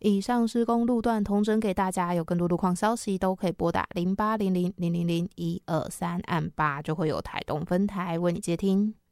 以上施工路段统整给大家，有更多路况消息都可以拨打0800000123按8，就会有台东分台为你接听。